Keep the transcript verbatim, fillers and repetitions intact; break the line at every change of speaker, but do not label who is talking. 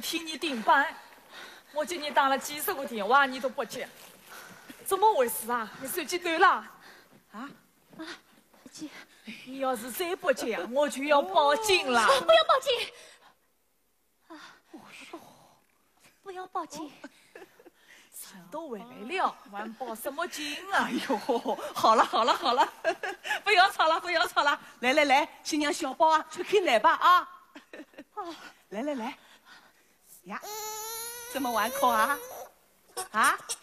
替你顶班，我给你打了几十个电话，你都不接，怎么回事啊？你手机丢了？啊
啊，
接！你要是再不接，我就要报警了。
不要报警！啊，不要报警！
人都回来了，还报什么警啊？
哎呦，好了好了好了，不要吵了不要吵了，来来来，先让小宝啊去看奶吧啊！来来来，呀，怎么玩口啊？啊？